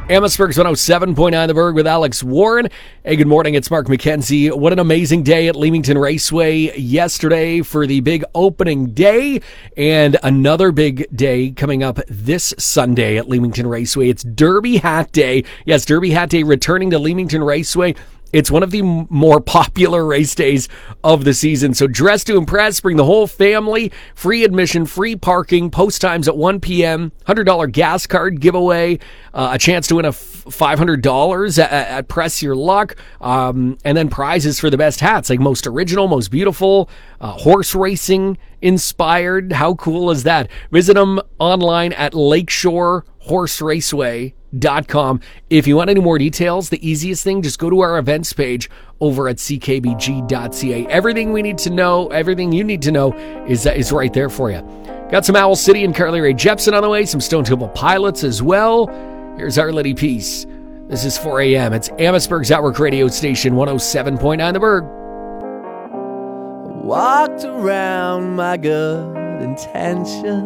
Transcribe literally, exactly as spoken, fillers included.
Amherstburg's one oh seven point nine The Berg with Alex Warren. Hey, good morning. It's Mark McKenzie. What an amazing day at Leamington Raceway yesterday for the big opening day, and another big day coming up this Sunday at Leamington Raceway. It's Derby Hat Day. Yes, Derby Hat Day returning to Leamington Raceway. It's one of the m- more popular race days of the season. So dress to impress, bring the whole family, free admission, free parking, post times at one p.m., one hundred dollars gas card giveaway, uh, a chance to win a f- five hundred dollars at, at Press Your Luck, um, and then prizes for the best hats, like most original, most beautiful, uh, horse racing inspired. How cool is that? Visit them online at lakeshore horse raceway dot com. If you want any more details, the easiest thing, just go to our events page over at c k b g dot c a. Everything we need to know, everything you need to know is, uh, is right there for you. Got some Owl City and Carly Rae Jepsen on the way, some Stone Temple Pilots as well. Here's Our Lady Peace. This is four a.m. It's Amherstburg's Outwork Radio Station, one oh seven point nine The Berg. Walked around my good intention.